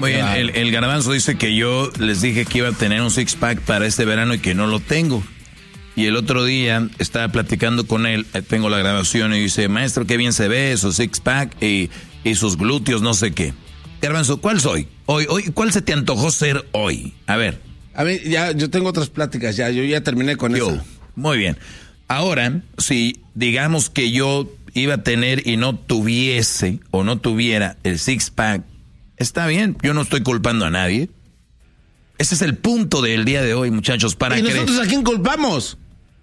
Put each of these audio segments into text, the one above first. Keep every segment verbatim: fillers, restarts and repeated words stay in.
Muy bien, el, el Garbanzo dice que yo les dije que iba a tener un six-pack para este verano y que no lo tengo. Y el otro día estaba platicando con él, tengo la grabación y dice, maestro, qué bien se ve, su six-pack y, y sus glúteos, no sé qué. Garbanzo, ¿cuál soy? Hoy, hoy, ¿cuál se te antojó ser hoy? A ver. A mí, ya, yo tengo otras pláticas, ya, yo ya terminé con yo. eso. Muy bien. Ahora, si digamos que yo iba a tener y no tuviese o no tuviera el six-pack, está bien, yo no estoy culpando a nadie. Ese es el punto del día de hoy, muchachos. Para ¿Y nosotros que, a quién culpamos?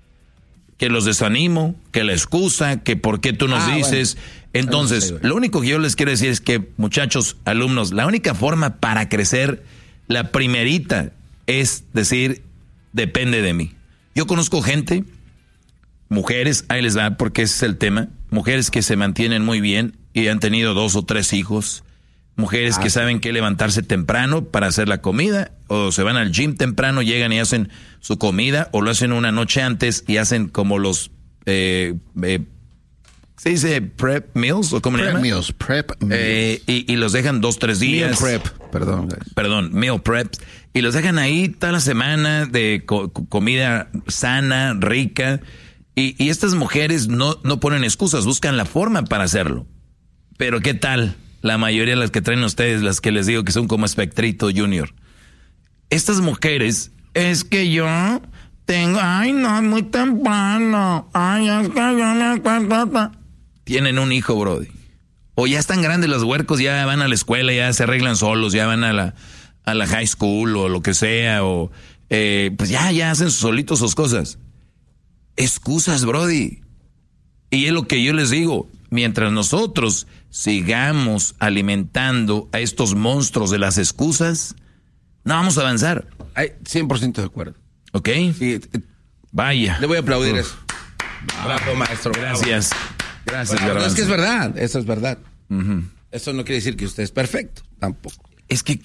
Que los desanimo, que la excusa, que por qué tú nos ah, dices. Bueno. Entonces, sí, lo único que yo les quiero decir es que, muchachos, alumnos, la única forma para crecer, la primerita, es decir, depende de mí. Yo conozco gente, mujeres, ahí les va, porque ese es el tema, mujeres que se mantienen muy bien y han tenido dos o tres hijos, mujeres ah, que sí. saben que levantarse temprano para hacer la comida, o se van al gym temprano, llegan y hacen su comida, o lo hacen una noche antes y hacen como los... Eh, eh, ¿Se dice prep meals o cómo le llaman? Prep meals, prep meals. Eh, y, y los dejan dos, tres días. Meal prep, perdón. Perdón, meal preps. Y los dejan ahí toda la semana de co- comida sana, rica. Y, y estas mujeres no, no ponen excusas, buscan la forma para hacerlo. Pero ¿qué tal? La mayoría de las que traen ustedes, las que les digo que son como Espectrito Junior. Estas mujeres, es que yo... tengo, ay no, muy temprano. Ay, es que yo me acuerdo. Tienen un hijo, brody. O ya están grandes los huercos, ya van a la escuela, ya se arreglan solos, ya van a la, a la high school o lo que sea, o eh, pues ya, ya hacen solitos sus cosas. Excusas, brody. Y es lo que yo les digo, mientras nosotros sigamos alimentando a estos monstruos de las excusas, no vamos a avanzar. Ay, cien por ciento de acuerdo. ¿Ok? Sí, vaya. le voy a aplaudir Uf. eso. Bravo, maestro. Gracias. Gracias, Bravo. No, es Garbanzo. que es verdad, eso es verdad. Uh-huh. Eso no quiere decir que usted es perfecto, tampoco. Es que,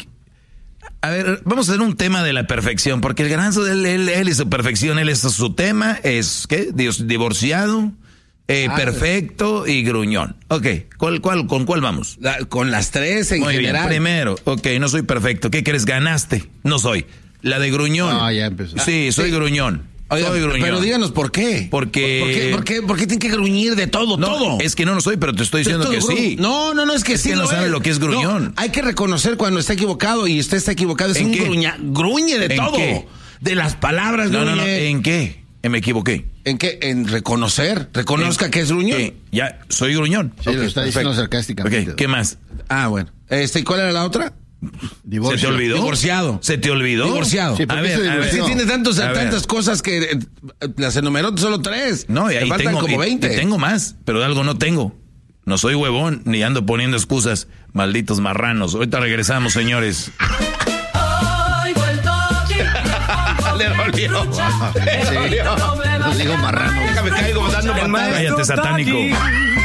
a ver, vamos a hacer un tema de la perfección, porque el Garbanzo, él, él, él y su perfección, él es su tema, es, ¿qué? Dios, divorciado, eh, ah, perfecto y gruñón. Ok, ¿cuál, cuál, ¿con cuál vamos? La, con las tres en Muy general. Bien. Primero, ok, no soy perfecto. ¿Qué crees? Ganaste. No soy. La de gruñón. Ah, ya empezó. Sí, soy sí. gruñón. Oiga, soy gruñón. Pero díganos por qué. Porque... ¿Por qué, por qué, por qué tienen que gruñir de todo, no, todo? Es que no lo soy, pero te estoy diciendo que gru... sí. No, no, no, es que es sí que no lo sabe es. lo que es gruñón. No, hay que reconocer cuando está equivocado y usted está equivocado. Es un gruña, gruñe de ¿En todo. Qué? De las palabras, no, gruñe. No, no, ¿en qué? Me equivoqué. ¿En qué? En reconocer. Reconozca ¿En que es gruñón. ¿Qué? Ya, soy gruñón. Sí, okay, lo está diciendo perfecto. Sarcásticamente. Okay, ¿qué más? Ah, bueno. Este, ¿y cuál era la otra? Divorcio. ¿Se te olvidó? Divorciado. ¿Se te olvidó? Divorciado. Sí, a ver, se a ver. Sí, tiene tantos, a tantas ver. cosas que eh, las enumeró solo tres. No, y ahí faltan tengo, como veinte. Y, y tengo más, pero de algo no tengo. No soy huevón, ni ando poniendo excusas, malditos marranos. Ahorita regresamos, señores. Le dolió. Le dolió. Le digo marrano. Déjame caigo dando patadas. Cállate, satánico.